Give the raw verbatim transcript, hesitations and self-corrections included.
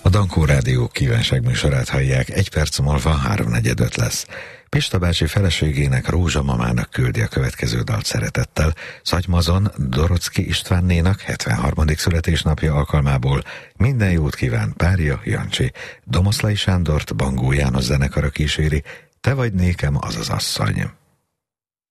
A Dankó Rádió kívánságműsorát hallják, egy perc múlva háromnegyed lesz. Pista bácsi feleségének, Rózsa mamának küldi a következő dalt szeretettel. Szatymazon Dorocki Istvánnénak hetvenharmadik születésnapja alkalmából minden jót kíván párja, Jancsi. Domoszlai Sándort Bangó János zenekara kíséri, Te vagy nékem az az asszony.